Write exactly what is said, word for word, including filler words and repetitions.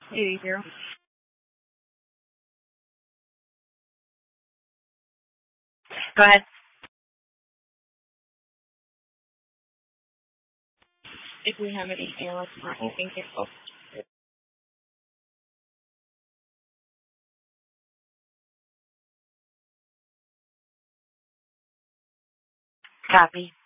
eighty zero. Go ahead. If we have any analysts, you think it. Copy.